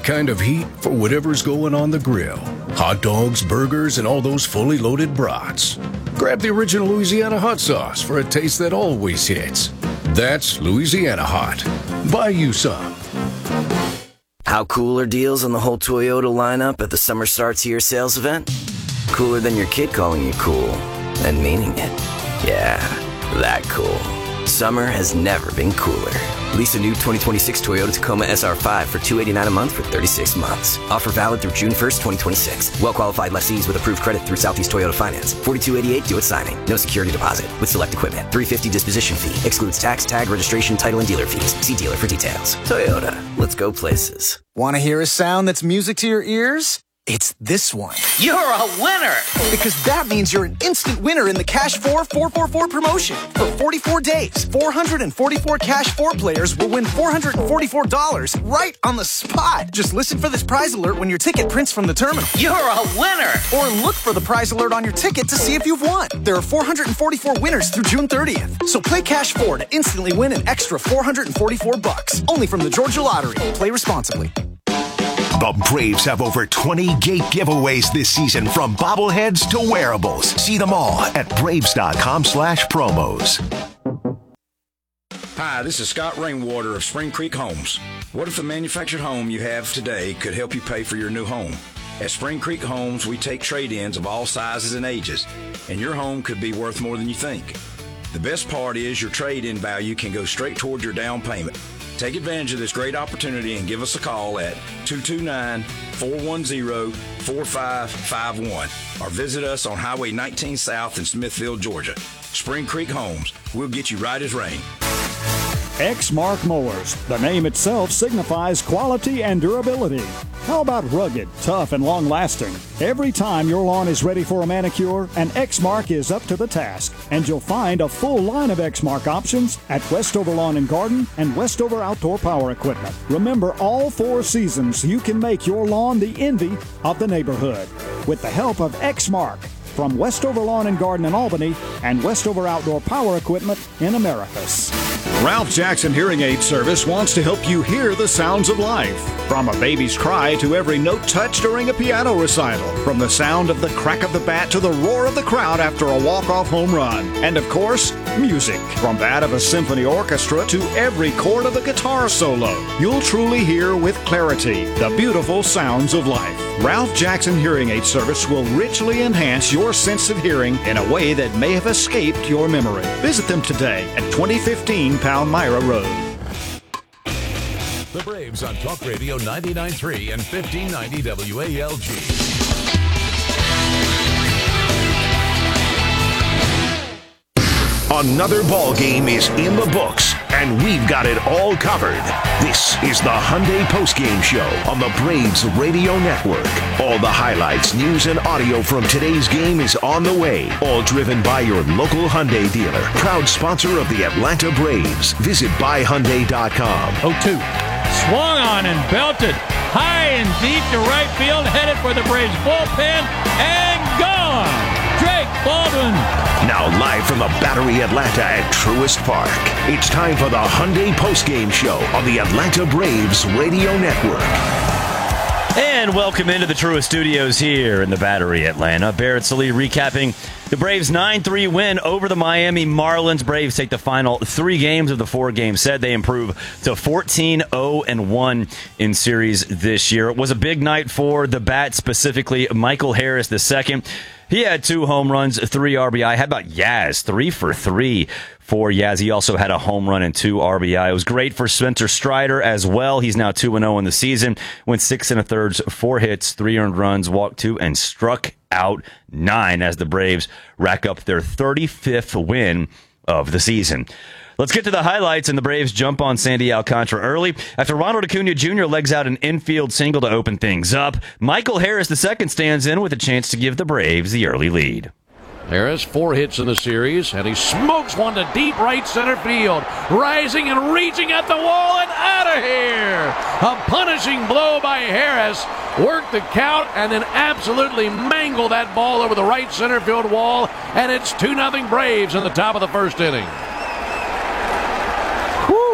kind of heat for whatever's going on the grill. Hot dogs, burgers, and all those fully loaded brats. Grab the original Louisiana hot sauce for a taste that always hits. That's Louisiana Hot. Buy you some. How cool are deals on the whole Toyota lineup at the Summer Starts Here sales event? Cooler than your kid calling you cool and meaning it. Yeah, that cool. Summer has never been cooler. Lease a new 2026 Toyota Tacoma SR5 for $289 a month for 36 months. Offer valid through June 1st, 2026. Well-qualified lessees with approved credit through Southeast Toyota Finance. $42.88 due at signing. No security deposit. With select equipment. $350 disposition fee. Excludes tax, tag, registration, title, and dealer fees. See dealer for details. Toyota. Let's go places. Want to hear a sound that's music to your ears? It's this one. You're a winner! Because that means you're an instant winner in the Cash 4 444 promotion. For 44 days, 444 Cash 4 players will win $444 right on the spot. Just listen for this prize alert when your ticket prints from the terminal. You're a winner! Or look for the prize alert on your ticket to see if you've won. There are 444 winners through June 30th. So play Cash 4 to instantly win an extra $444. Only from the Georgia Lottery. Play responsibly. The Braves have over 20 gate giveaways this season, from bobbleheads to wearables. See them all at Braves.com/promos. Hi, this is Scott Rainwater of Spring Creek Homes. What if the manufactured home you have today could help you pay for your new home? At Spring Creek Homes, we take trade-ins of all sizes and ages, and your home could be worth more than you think. The best part is your trade-in value can go straight toward your down payment. Take advantage of this great opportunity and give us a call at 229-410-4551 or visit us on Highway 19 South in Smithfield, Georgia. Spring Creek Homes. We'll get you right as rain. Exmark Mowers. The name itself signifies quality and durability. How about rugged, tough, and long-lasting? Every time your lawn is ready for a manicure, an Exmark is up to the task. And you'll find a full line of Exmark options at Westover Lawn and Garden and Westover Outdoor Power Equipment. Remember, all 4 seasons, you can make your lawn the envy of the neighborhood with the help of Exmark from Westover Lawn and Garden in Albany and Westover Outdoor Power Equipment in Americus. Ralph Jackson Hearing Aid Service wants to help you hear the sounds of life. From a baby's cry to every note touched during a piano recital. From the sound of the crack of the bat to the roar of the crowd after a walk-off home run. And of course, music. From that of a symphony orchestra to every chord of a guitar solo. You'll truly hear with clarity the beautiful sounds of life. Ralph Jackson Hearing Aid Service will richly enhance your sense of hearing in a way that may have escaped your memory. Visit them today at 2015 Palmyra Road. The Braves on Talk Radio 99.3 and 1590 WALG. Another ball game is in the books, and we've got it all covered. This is the Hyundai Postgame Show on the Braves Radio Network. All the highlights, news, and audio from today's game is on the way. All driven by your local Hyundai dealer. Proud sponsor of the Atlanta Braves. Visit buyhyundai.com. 0-2. Swung on and belted high and deep to right field, headed for the Braves bullpen, and gone. Drake Baldwin. Now live from the Battery Atlanta at Truist Park. It's time for the Hyundai Postgame Show on the Atlanta Braves Radio Network. And welcome into the Truist Studios here in the Battery Atlanta. Barrett Sallee recapping the Braves' 9-3 win over the Miami Marlins. Braves take the final 3 games of the 4-game set. They improve to 14-0-1 in series this year. It was a big night for the bat, specifically Michael Harris II. He had 2 home runs, 3 RBI. How about Yaz? 3 for 3 for Yaz. He also had a home run and 2 RBI. It was great for Spencer Strider as well. He's now 2-0 in the season. Went 6 1/3, 4 hits, 3 earned runs, walked 2, and struck out 9 as the Braves rack up their 35th win of the season. Let's get to the highlights, and the Braves jump on Sandy Alcantara early. After Ronald Acuna Jr. legs out an infield single to open things up, Michael Harris II stands in with a chance to give the Braves the early lead. Harris, 4 hits in the series, and he smokes one to deep right center field. Rising and reaching at the wall and out of here. A punishing blow by Harris. Worked the count and then absolutely mangled that ball over the right center field wall, and it's 2-0 Braves in the top of the first inning.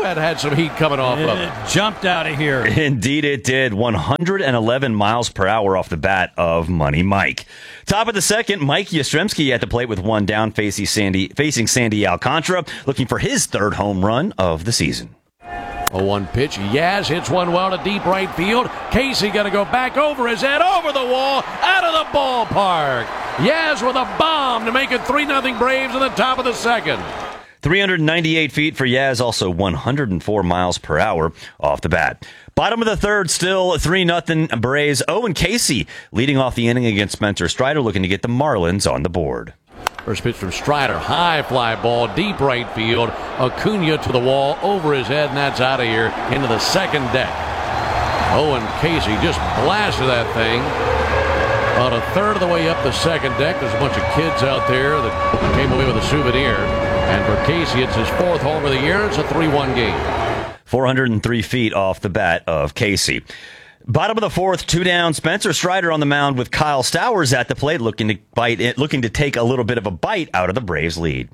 Corvette had some heat coming off of it. It jumped out of here. Indeed it did. 111 miles per hour off the bat of Money Mike. Top of the second, Mike Yastrzemski at the plate with one down, facing Sandy Alcantara, looking for his third home run of the season. 0-1 pitch. Yaz hits one well to deep right field. Casey going to go back over his head, over the wall, out of the ballpark. Yaz with a bomb to make it 3-0 Braves in the top of the second. 398 feet for Yaz, also 104 miles per hour off the bat. Bottom of the third, still 3-0 Braves. Owen Casey leading off the inning against Spencer Strider, looking to get the Marlins on the board. First pitch from Strider, high fly ball, deep right field. Acuna to the wall, over his head, and that's out of here into the second deck. Owen Casey just blasted that thing about a third of the way up the second deck. There's a bunch of kids out there that came away with a souvenir. And for Casey, it's his fourth homer of the year. It's a 3-1 game. 403 feet off the bat of Casey. Bottom of the fourth, 2 down. Spencer Strider on the mound with Kyle Stowers at the plate, looking to take a little bit of a bite out of the Braves' lead.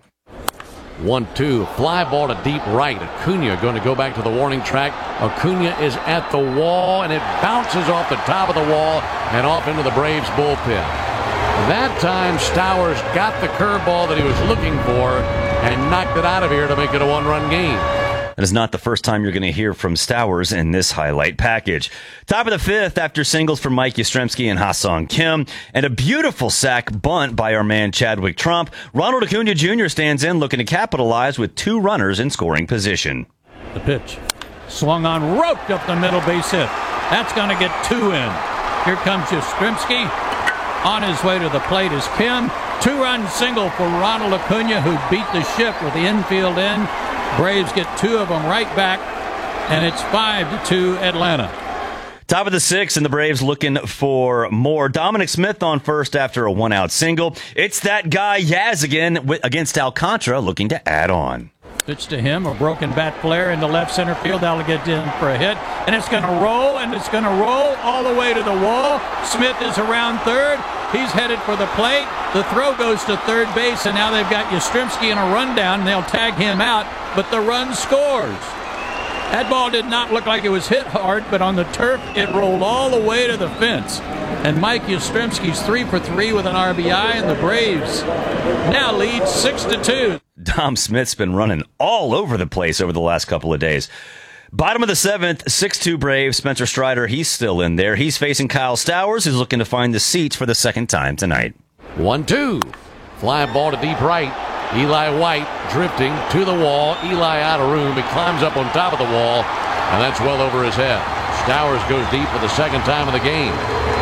1-2, fly ball to deep right. Acuna going to go back to the warning track. Acuna is at the wall, and it bounces off the top of the wall and off into the Braves' bullpen. That time, Stowers got the curveball that he was looking for and knocked it out of here to make it a 1-run game. That is not the first time you're going to hear from Stowers in this highlight package. Top of the fifth after singles from Mike Yastrzemski and Ha-Seong Kim, and a beautiful sac bunt by our man Chadwick Trump. Ronald Acuna Jr. stands in looking to capitalize with 2 runners in scoring position. The pitch. Swung on, roped up the middle, base hit. That's going to get 2 in. Here comes Yastrzemski. On his way to the plate is Kim. 2-run single for Ronald Acuna, who beat the ship with the infield in. Braves get 2 of them right back, and it's 5-2 Atlanta. Top of the sixth, and the Braves looking for more. Dominic Smith on first after a 1-out single. It's that guy Yaz again against Alcantara, looking to add on. Pitch to him, a broken bat flare into left center field. That'll get in for a hit, and it's going to roll, and it's going to roll all the way to the wall. Smith is around third. He's headed for the plate. The throw goes to third base, and now they've got Yastrzemski in a rundown, and they'll tag him out, but the run scores. That ball did not look like it was hit hard, but on the turf, it rolled all the way to the fence. And Mike Yastrzemski's 3 for 3 with an RBI, and the Braves now lead 6-2. Dom Smith's been running all over the place over the last couple of days. Bottom of the seventh, 6-2 Braves. Spencer Strider, he's still in there. He's facing Kyle Stowers, who's looking to find the seats for the second time tonight. 1-2. Fly ball to deep right. Eli White drifting to the wall. Eli out of room. He climbs up on top of the wall, and that's well over his head. Stowers goes deep for the second time of the game.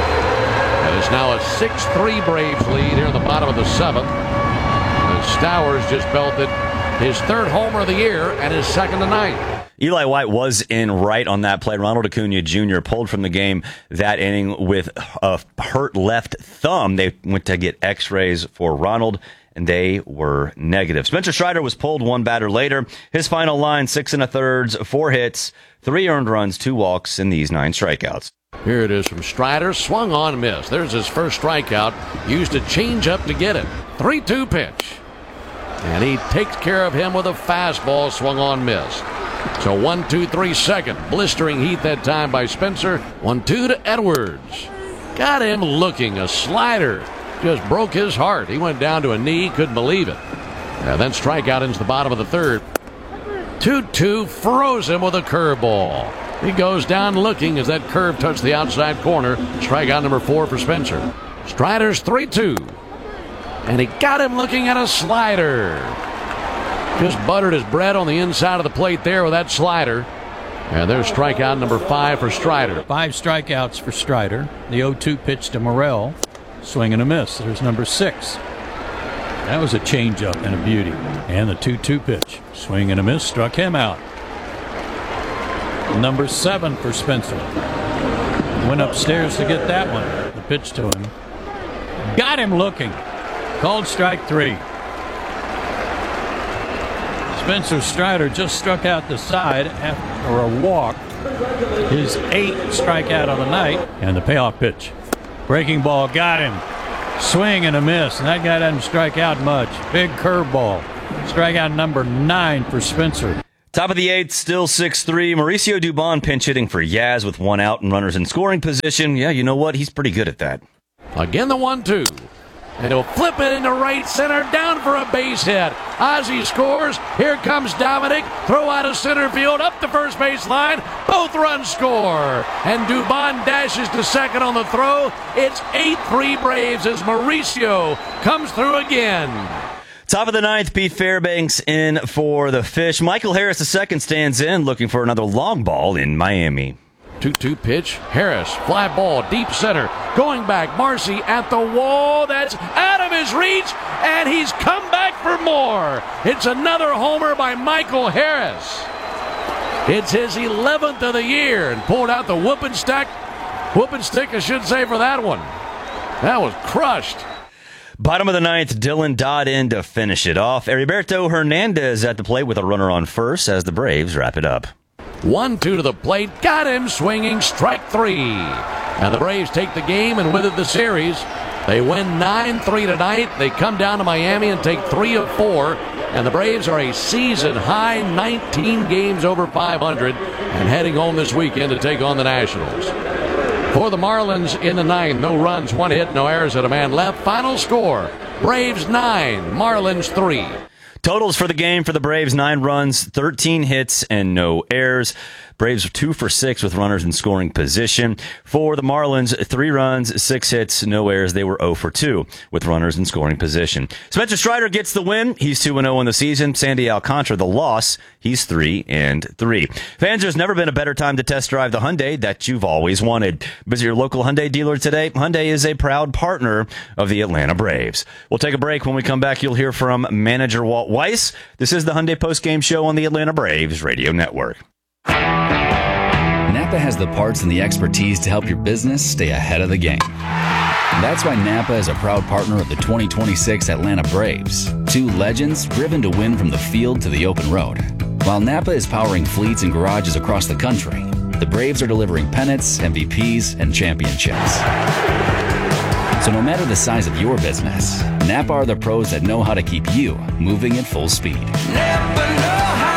And it's now a 6-3 Braves lead here in the bottom of the seventh. And Stowers just belted his third homer of the year and his second tonight. Eli White was in right on that play. Ronald Acuna Jr. pulled from the game that inning with a hurt left thumb. They went to get x-rays for Ronald, and they were negative. Spencer Strider was pulled 1 batter later. His final line, 6 1/3, 4 hits, 3 earned runs, 2 walks, and these 9 strikeouts. Here it is from Strider. Swung on, miss. There's his first strikeout. Used a changeup to get it. 3-2 pitch. And he takes care of him with a fastball. Swung on, miss. So 1-2-3 second. Blistering heat that time by Spencer. 1-2 to Edwards. Got him looking. A slider. Just broke his heart. He went down to a knee. Couldn't believe it. And then strikeout into the bottom of the third. 2-2 froze him with a curveball. He goes down looking as that curve touched the outside corner. Strikeout number 4 for Spencer. Strider's 3-2. And he got him looking at a slider. Just buttered his bread on the inside of the plate there with that slider. And there's strikeout number 5 for Strider. 5 strikeouts for Strider. The 0-2 pitch to Morel. Swing and a miss. There's number 6. That was a changeup and a beauty. And the 2-2 pitch. Swing and a miss. Struck him out. Number 7 for Spencer. Went upstairs to get that one. The pitch to him. Got him looking. Called strike 3. Spencer Strider just struck out the side after a walk. His 8th strikeout of the night. And the payoff pitch. Breaking ball got him. Swing and a miss. And that guy doesn't strike out much. Big curveball. Strikeout number 9 for Spencer. Top of the 8th, still 6-3. Mauricio Dubon pinch hitting for Yaz with 1 out and runners in scoring position. Yeah, you know what? He's pretty good at that. Again, the 1-2. And he'll flip it into right center, down for a base hit. Ozzie scores. Here comes Dominic. Throw out of center field, up the first base line. Both runs score. And Dubon dashes to second on the throw. It's 8-3 Braves as Mauricio comes through again. Top of the 9th, Pete Fairbanks in for the Fish. Michael Harris II stands in, looking for another long ball in Miami. 2-2 pitch. Harris, fly ball, deep center. Going back, Marcy at the wall. That's out of his reach, and he's come back for more. It's another homer by Michael Harris. It's his 11th of the year, and pulled out the whooping stick, I should say, for that one. That was crushed. Bottom of the 9th, Dylan Dodd in to finish it off. Heriberto Hernandez at the plate with a runner on first as the Braves wrap it up. 1-2 to the plate. Got him swinging. Strike 3. And the Braves take the game and with it the series. They win 9-3 tonight. They come down to Miami and take 3 of 4. And the Braves are a season high 19 games over 500 and heading home this weekend to take on the Nationals. For the Marlins in the 9th, no runs, 1 hit, no errors, and a man left. Final score, Braves 9, Marlins 3. Totals for the game for the Braves, 9 runs, 13 hits, and no errors. Braves 2 for 6 with runners in scoring position. For the Marlins, 3 runs, 6 hits, no errors. They were 0 for 2 with runners in scoring position. Spencer Strider gets the win. He's 2-0 in the season. Sandy Alcantara, the loss. He's 3-3. Fans, there's never been a better time to test drive the Hyundai that you've always wanted. Visit your local Hyundai dealer today. Hyundai is a proud partner of the Atlanta Braves. We'll take a break. When we come back, you'll hear from manager Walt Weiss. This is the Hyundai Postgame Show on the Atlanta Braves Radio Network. Napa has the parts and the expertise to help your business stay ahead of the game. That's why Napa is a proud partner of the 2026 Atlanta Braves, 2 legends driven to win from the field to the open road. While Napa is powering fleets and garages across the country, the Braves are delivering pennants, MVPs, and championships. So no matter the size of your business, Napa are the pros that know how to keep you moving at full speed. Napa know-how.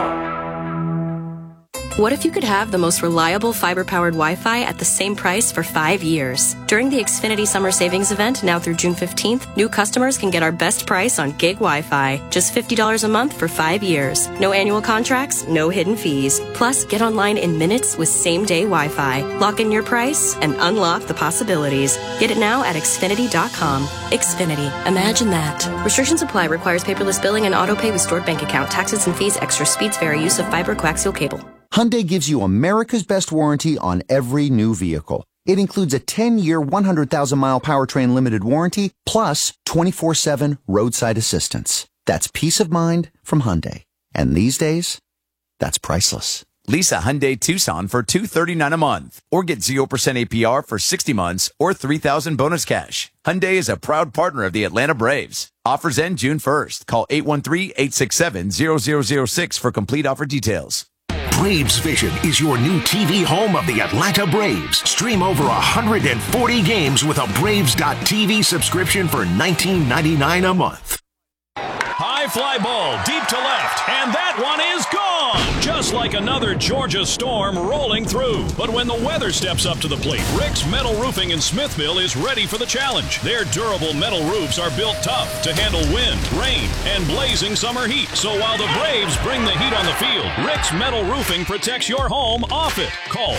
What if you could have the most reliable fiber-powered Wi-Fi at the same price for 5 years? During the Xfinity Summer Savings Event, now through June 15th, new customers can get our best price on gig Wi-Fi. Just $50 a month for 5 years. No annual contracts, no hidden fees. Plus, get online in minutes with same-day Wi-Fi. Lock in your price and unlock the possibilities. Get it now at Xfinity.com. Xfinity. Imagine that. Restrictions apply. Requires paperless billing and auto pay with stored bank account. Taxes and fees. Extra speeds vary. Use of fiber coaxial cable. Hyundai gives you America's best warranty on every new vehicle. It includes a 10-year, 100,000-mile powertrain limited warranty, plus 24/7 roadside assistance. That's peace of mind from Hyundai. And these days, that's priceless. Lease a Hyundai Tucson for $239 a month, or get 0% APR for 60 months or $3,000 bonus cash. Hyundai is a proud partner of the Atlanta Braves. Offers end June 1st. Call 813-867-0006 for complete offer details. Braves Vision is your new TV home of the Atlanta Braves. Stream over 140 games with a Braves.TV subscription for $19.99 a month. High fly ball deep to left, and that one is gone! Just like another Georgia storm rolling through. But when the weather steps up to the plate, Rick's Metal Roofing in Smithville is ready for the challenge. Their durable metal roofs are built tough to handle wind, rain, and blazing summer heat. So while the Braves bring the heat on the field, Rick's Metal Roofing protects your home off it. Call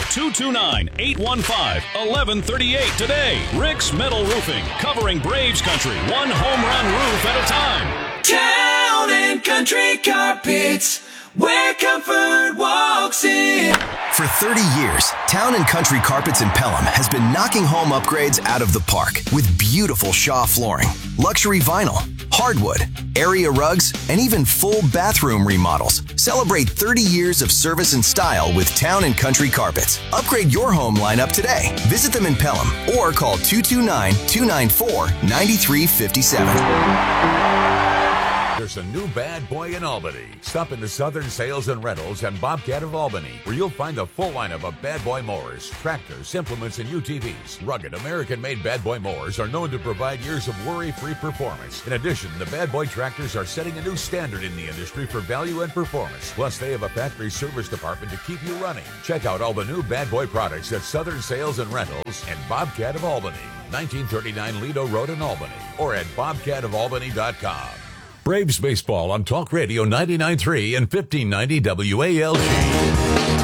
229-815-1138 today. Rick's Metal Roofing, covering Braves country, one home run roof at a time. Town and Country Carpets, where comfort walks in. For 30 years, Town and Country Carpets in Pelham has been knocking home upgrades out of the park with beautiful Shaw flooring, luxury vinyl, hardwood, area rugs, and even full bathroom remodels. Celebrate 30 years of service and style with Town and Country Carpets. Upgrade your home lineup today. Visit them in Pelham or call 229-294-9357. there's a new bad boy in Albany. Stop into Southern Sales and Rentals and Bobcat of Albany, where you'll find the full lineup of bad boy mowers, tractors, implements, and UTVs. Rugged American-made bad boy mowers are known to provide years of worry-free performance. In addition, the bad boy tractors are setting a new standard in the industry for value and performance. Plus, they have a factory service department to keep you running. Check out all the new bad boy products at Southern Sales and Rentals and Bobcat of Albany, 1939 Lido Road in Albany, or at bobcatofalbany.com. Braves baseball on Talk Radio 99.3 and 1590 WALG.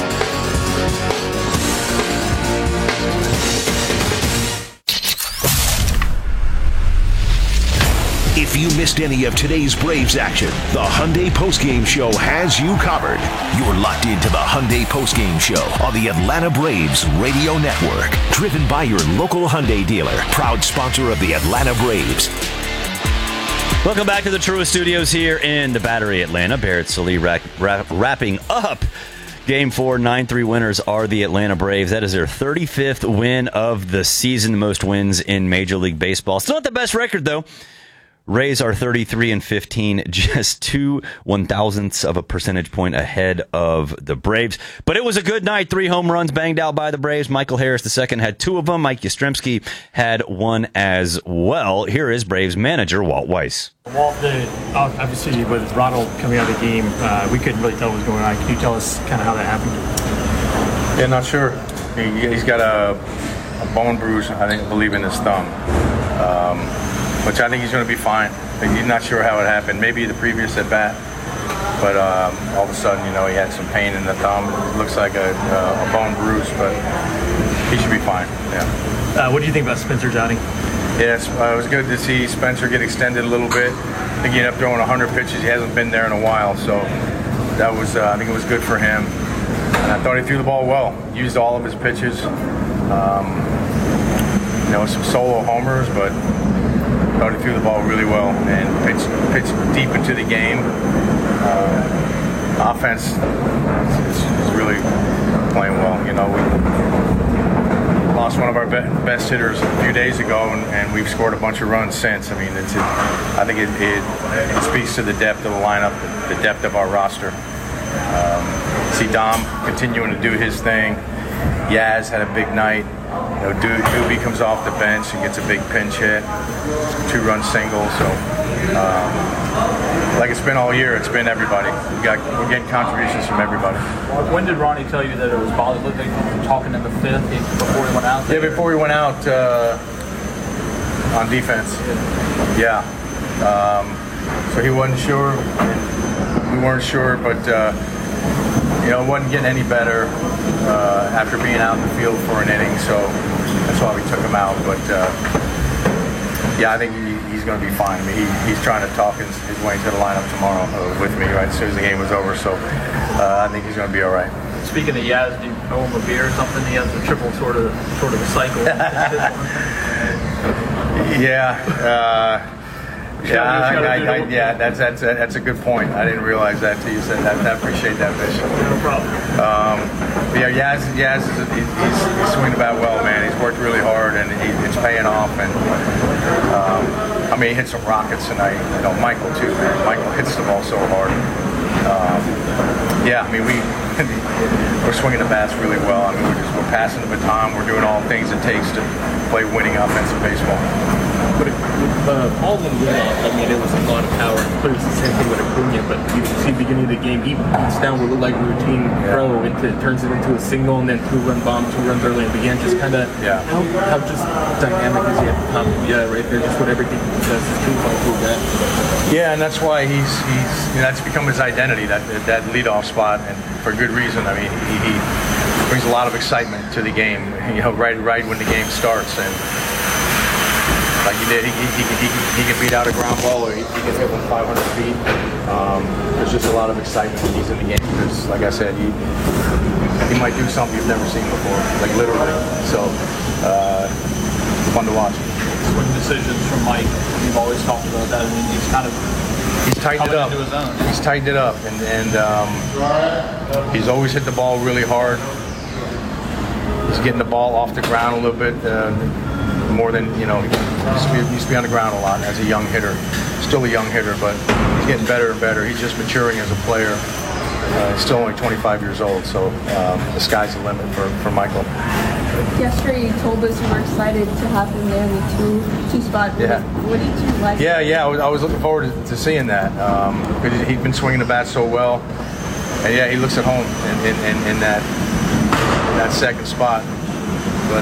If you missed any of today's Braves action, the Hyundai Postgame Show has you covered. You're locked into the Hyundai Postgame Show on the Atlanta Braves Radio Network. Driven by your local Hyundai dealer, proud sponsor of the Atlanta Braves. Welcome back to the Truist Studios here in the Battery, Atlanta. Barrett Sallee wrapping up Game 4. 9-3 winners are the Atlanta Braves. That is their 35th win of the season, the most wins in Major League Baseball. Still not the best record, though. Rays are 33-15, just 2 1/1000ths of a percentage point ahead of the Braves. But it was a good night. 3 home runs banged out by the Braves. Michael Harris II had 2 of them. Mike Yastrzemski had 1 as well. Here is Braves manager Walt Weiss. Walt, obviously with Ronald coming out of the game, we couldn't really tell what was going on. Can you tell us kind of how that happened? Yeah, not sure. He's got a bone bruise, I believe, in his thumb. Which I think he's going to be fine. He's not sure how it happened. Maybe the previous at bat, but all of a sudden, he had some pain in the thumb. It looks like a bone bruise, but he should be fine. Yeah. What do you think about Spencer's outing? Yes, it was good to see Spencer get extended a little bit. I think he ended up throwing 100 pitches. He hasn't been there in a while, so that was I think it was good for him. And I thought he threw the ball well. Used all of his pitches. Some solo homers, but I thought he threw the ball really well and pitched deep into the game. Offense is really playing well. We lost one of our best hitters a few days ago, and we've scored a bunch of runs since. I mean, I think it speaks to the depth of the lineup, the depth of our roster. See Dom continuing to do his thing. Yaz had a big night. Doobie comes off the bench and gets a big pinch hit, 2-run single. So, like it's been all year, it's been everybody. We're getting contributions from everybody. When did Ronnie tell you that it was bothering? Looked like you were talking in the 5th before he went out there? Yeah, before he went out on defense. Yeah. So he wasn't sure. We weren't sure, but it wasn't getting any better after being out in the field for an inning, so that's why we took him out. But I think he's going to be fine. I mean, he's trying to talk his way into the lineup tomorrow with me right as soon as the game was over, so I think he's going to be all right. Speaking of Yaz, do you owe him a beer or something? He has a triple sort of a cycle. That's a good point. I didn't realize that till you said that. I appreciate that, Bishop. No problem. Yaz he's swinging the bat well, man. He's worked really hard, and it's paying off. And he hit some rockets tonight. Michael too, man. Michael hits the ball so hard. We're swinging the bats really well. I mean, we're passing the baton. We're doing all the things it takes to play winning offensive baseball. But Alden it was a lot of power. It was the same thing with Acuna, but you see the beginning of the game, he beats down what looked like routine throw, turns it into a single, and then 2-run bomb, 2 runs early, and began just kind of how just dynamic is he at the top? Right there, just what everything he does is too fun to that. Yeah, and that's why he's that's become his identity, that leadoff spot, and for good reason. I mean, he brings a lot of excitement to the game. Right when the game starts, and like he did, he can beat out a ground ball, or he can hit one 500 feet. There's just a lot of excitement when he's in the game. Because, like I said, he might do something you've never seen before, like literally. So, fun to watch. Swing decisions from Mike. You've always talked about that. I mean, he's tightened it up. He's tightened it up, and he's always hit the ball really hard. He's getting the ball off the ground a little bit more than he used to be on the ground a lot as a young hitter. He's still a young hitter, but he's getting better and better. He's just maturing as a player. He's still only 25 years old, so the sky's the limit for Michael. Yesterday you told us you were excited to have him there in the two spot. Yeah. What did you like? Yeah, I was looking forward to seeing that. Because he'd been swinging the bat so well. And yeah, he looks at home in that second spot. But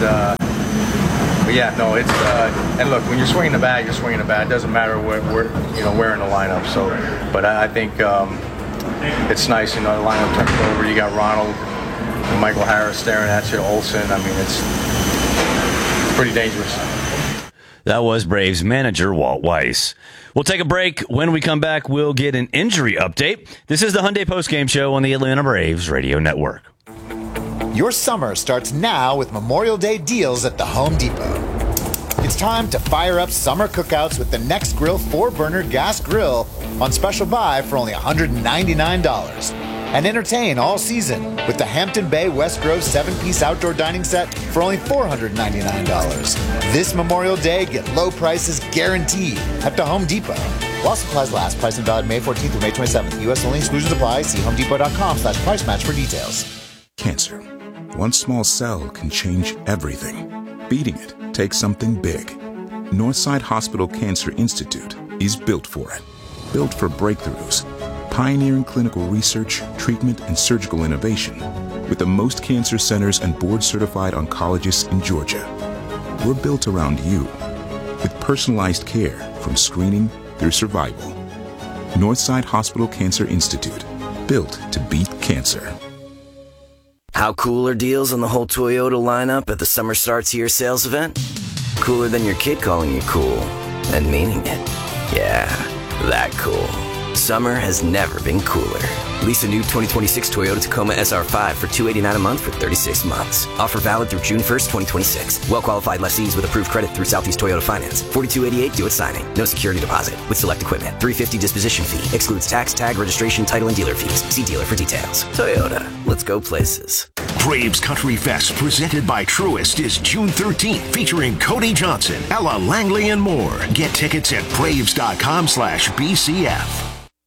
yeah, no, it's and look, when you're swinging the bat, you're swinging the bat. It doesn't matter where in the lineup. So, but I think it's nice, the lineup turns over. You got Ronald and Michael Harris staring at you, Olsen. I mean, it's pretty dangerous. That was Braves manager Walt Weiss. We'll take a break. When we come back, we'll get an injury update. This is the Hyundai Postgame Show on the Atlanta Braves Radio Network. Your summer starts now with Memorial Day deals at the Home Depot. It's time to fire up summer cookouts with the Next Grill 4-burner gas grill on special buy for only $199. And entertain all season with the Hampton Bay West Grove 7-piece outdoor dining set for only $499. This Memorial Day, get low prices guaranteed at the Home Depot. While supplies last, price and valid May 14th through May 27th. U.S. only, exclusions apply. See homedepot.com/price match for details. Cancer. One small cell can change everything. Beating it takes something big. Northside Hospital Cancer Institute is built for it. Built for breakthroughs. Pioneering clinical research, treatment, and surgical innovation with the most cancer centers and board-certified oncologists in Georgia. We're built around you with personalized care from screening through survival. Northside Hospital Cancer Institute, built to beat cancer. How cool are deals on the whole Toyota lineup at the Summer Starts Here sales event? Cooler than your kid calling you cool and meaning it. Yeah, that cool. Summer has never been cooler. Lease a new 2026 Toyota Tacoma SR5 for $289 a month for 36 months. Offer valid through June 1st, 2026. Well-qualified lessees with approved credit through Southeast Toyota Finance. $42.88 due at signing. No security deposit. With select equipment. $350 disposition fee. Excludes tax, tag, registration, title, and dealer fees. See dealer for details. Toyota. Let's go places. Braves Country Fest, presented by Truist, is June 13th, featuring Cody Johnson, Ella Langley, and more. Get tickets at braves.com/BCF.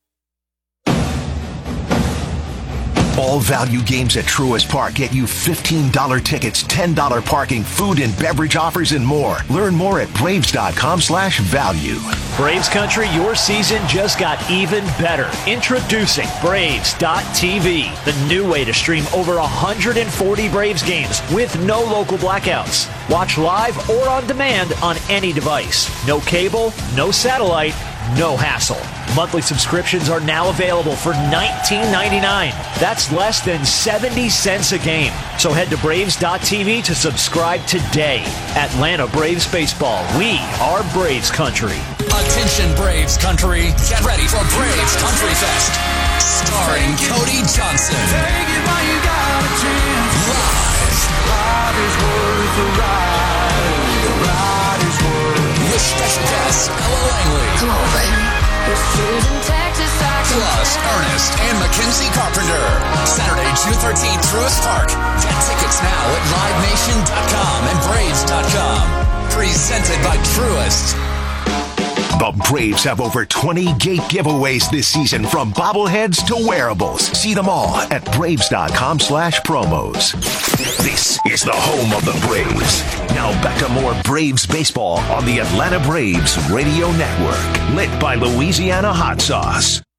All value games at Truist Park get you $15 tickets, $10 parking, food and beverage offers, and more. Learn more at braves.com/value. Braves Country, your season just got even better. Introducing Braves.tv, the new way to stream over 140 Braves games with no local blackouts. Watch live or on demand on any device. No cable, no satellite, no hassle. Monthly subscriptions are now available for $19.99. That's less than 70 cents a game. So head to Braves.tv to subscribe today. Atlanta Braves Baseball. We are Braves Country. Attention Braves Country. Get ready for Braves Country Fest. Starring Cody Johnson. Take it while you got a chance. Live is worth the ride. The ride is worth. With special guests Ella Langley. Come on, baby. Plus Ernest and Mackenzie Carpenter. Saturday, June 13th, Truist Park. Get tickets now at livenation.com and braves.com. Presented by Truist. The Braves have over 20 gate giveaways this season, from bobbleheads to wearables. See them all at braves.com/promos. This is the home of the Braves. Now back to more Braves baseball on the Atlanta Braves Radio Network. Lit by Louisiana Hot Sauce.